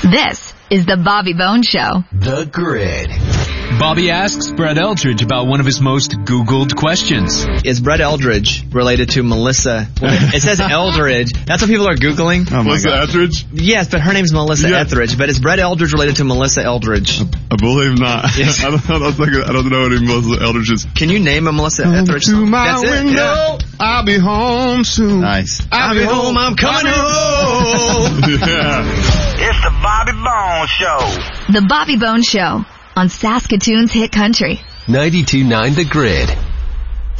This is the Bobby Bones Show. The Grid. Bobby asks Brett Eldridge about one of his most Googled questions. Is Brett Eldridge related to Melissa? It says Eldridge. That's what people are Googling. Oh Melissa Etheridge? Yes, but her name's Melissa Etheridge. But is Brett Eldridge related to Melissa Eldridge? I believe not. Yes. I don't know any Melissa Eldridge is. Can you name a Melissa Etheridge song? That's it. Yeah. I'll be home soon. Nice. I'll be home. I'm coming home. Yeah. It's the Bobby Bones Show. The Bobby Bones Show on Saskatoon's Hit Country. 92.9 The Grid.